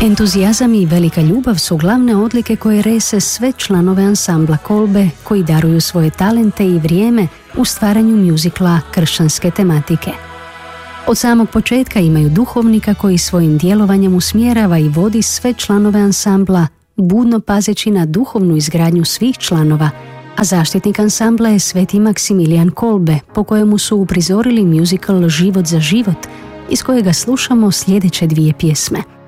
Entuzijazam i velika ljubav su glavne odlike koje rese sve članove ansambla Kolbe koji daruju svoje talente i vrijeme u stvaranju mjuzikla kršćanske tematike. Od samog početka imaju duhovnika koji svojim djelovanjem usmjerava i vodi sve članove ansambla, budno pazeći na duhovnu izgradnju svih članova, a zaštitnik ansambla je sveti Maksimilijan Kolbe, po kojemu su uprizorili mjuzikl Život za život, iz kojega slušamo sljedeće dvije pjesme.